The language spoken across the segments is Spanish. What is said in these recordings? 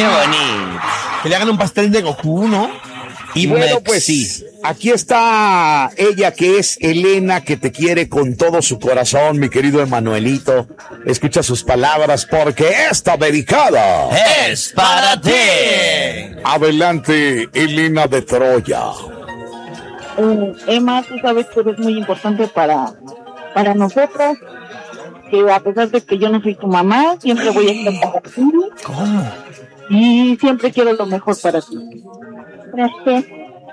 Qué bonito. Que le hagan un pastel de Goku, ¿no? Y bueno, pues sí, aquí está ella que es Elena, que te quiere con todo su corazón, mi querido Emanuelito. Escucha sus palabras porque está dedicada. Es para ti. Adelante, Elena de Troya. Emma, tú sabes que eres muy importante para nosotros, que a pesar de que yo no soy tu mamá, siempre voy a estar para ti. ¿Cómo? Y siempre quiero lo mejor para ti. Gracias.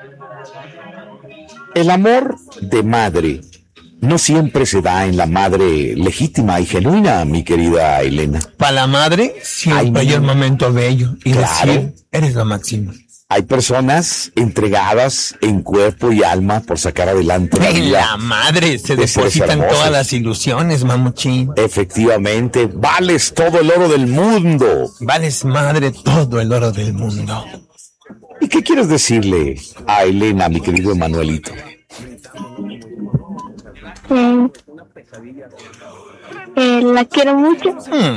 El amor de madre no siempre se da en la madre legítima y genuina, mi querida Elena. Para la madre, siempre hay un momento bello. Y decir, eres lo máximo. Hay personas entregadas en cuerpo y alma por sacar adelante la vida. La madre se de seres depositan hermosos. todas las ilusiones, mamuchín. Efectivamente, vales todo el oro del mundo. Vales, madre, todo el oro del mundo. ¿Y qué quieres decirle a Elena, mi querido Emanuelito? La quiero mucho.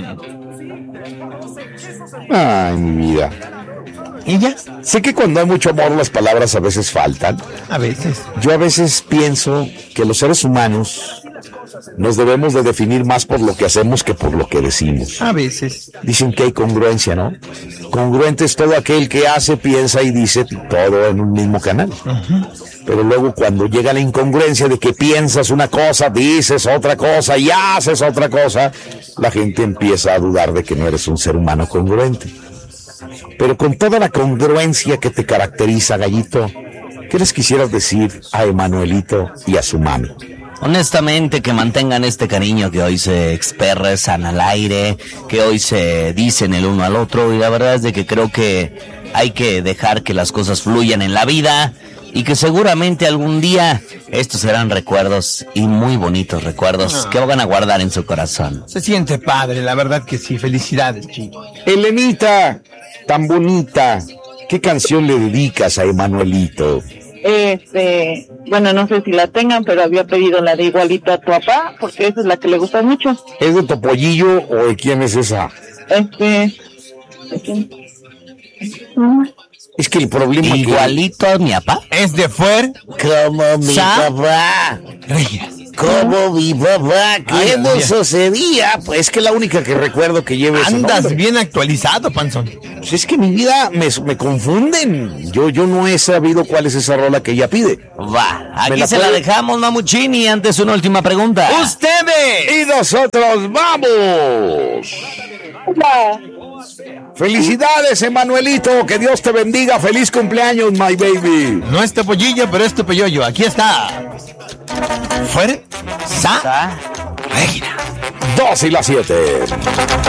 Ay, mi vida. ¿Y ya? Sé que cuando hay mucho amor las palabras a veces faltan. A veces. Yo a veces pienso que los seres humanos nos debemos de definir más por lo que hacemos que por lo que decimos. A veces. Dicen que hay congruencia, ¿no? Congruente es todo aquel que hace, piensa y dice todo en un mismo canal. Pero luego cuando llega la incongruencia de que piensas una cosa, dices otra cosa y haces otra cosa, la gente empieza a dudar de que no eres un ser humano congruente. Pero con toda la congruencia que te caracteriza, Gallito, ¿qué les quisieras decir a Emanuelito y a su mami? Honestamente, que mantengan este cariño que hoy se expresan al aire, que hoy se dicen el uno al otro, y la verdad es de que creo que hay que dejar que las cosas fluyan en la vida, y que seguramente algún día estos serán recuerdos, y muy bonitos recuerdos, que van a guardar en su corazón. Se siente padre, la verdad que sí. Felicidades, chicos. Elenita, tan bonita, ¿qué canción le dedicas a Emanuelito? Bueno, no sé si la tengan, pero había pedido la de Igualito a tu papá, porque esa es la que le gusta mucho. ¿Es de Topollillo o de quién es esa? ¿De quién? Es que el problema Igualito a mi papá. Es de Fuer. Como mi papá. Como mi papá. ¿Qué no sucedía? Pues es que la única que recuerdo que lleva ese Andas nombre. bien actualizado, panzón. Pues es que mi vida me confunden. Yo no he sabido cuál es esa rola que ella pide. Va, aquí la se la puede- dejamos, Mamuchini. Antes una última pregunta. ¡Ustedes! Y nosotros vamos. Felicidades, Emanuelito. Que Dios te bendiga. Feliz cumpleaños, my baby. No es Topollillo, pero es Topoyoyo. Aquí está. Fuer. Sa. Regina. 2 y las 7.